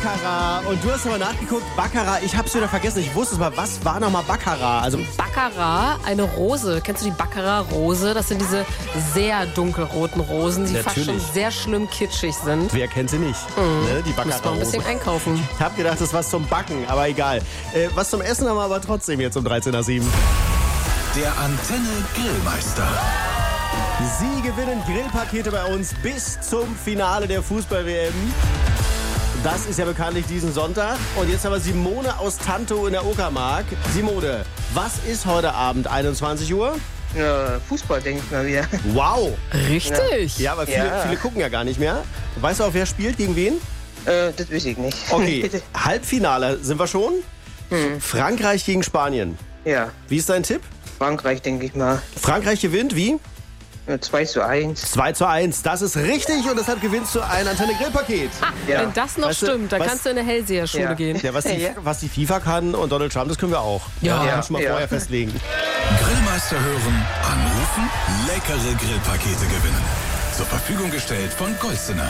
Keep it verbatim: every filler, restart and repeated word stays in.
Baccarat. Und du hast aber nachgeguckt, Baccarat, ich hab's wieder vergessen. Ich wusste es mal. Was war nochmal Baccarat? Also Baccarat, eine Rose. Kennst du die Baccarat-Rose? Das sind diese sehr dunkelroten Rosen, die Natürlich. fast schon sehr schlimm kitschig sind. wer kennt sie nicht? Mhm. Ne? Die Müssen wir ein Baccarat-Rose. bisschen einkaufen. Ich hab gedacht, das ist was zum Backen, aber egal. Äh, was zum Essen haben wir aber trotzdem jetzt um dreizehn nach sieben. Der Antenne Grillmeister. Sie gewinnen Grillpakete bei uns bis zum Finale der Fußball-W M. Das ist ja bekanntlich diesen Sonntag. Und jetzt haben wir Simone aus Tantow in der Uckermark. Simone, was ist heute Abend, einundzwanzig Uhr? Ja, Fußball, denke ich mal wieder. Wow! Richtig. Ja, aber viele, Ja. viele gucken ja gar nicht mehr. Weißt du auch, wer spielt, gegen wen? Äh, das weiß ich nicht. Okay, Bitte. Halbfinale sind wir schon. Frankreich gegen Spanien. Ja, Wie ist dein Tipp? Frankreich, denke ich mal. Frankreich gewinnt, wie? Ja, zwei zu eins. zwei zu eins, das ist richtig und deshalb gewinnst du ein Antenne-Grillpaket. Ja. Wenn das noch Weißt du, stimmt, dann was- kannst du in eine Hellseherschule Ja. gehen. Ja, was die, Ja. was die FIFA kann und Donald Trump, das können wir auch. Ja. Das kann schon mal Ja. vorher festlegen. Grillmeister hören, anrufen, leckere Grillpakete gewinnen. Zur Verfügung gestellt von Golstener.